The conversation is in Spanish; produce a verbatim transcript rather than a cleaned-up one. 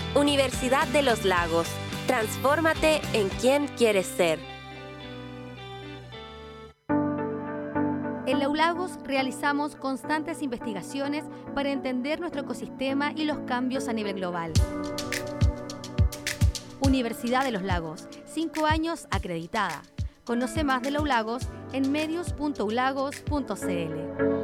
Universidad de los Lagos. Transfórmate en quien quieres ser. En Laulagos realizamos constantes investigaciones para entender nuestro ecosistema y los cambios a nivel global. Universidad de los Lagos, cinco años acreditada. Conoce más de Laulagos en medios punto ulagos punto c l.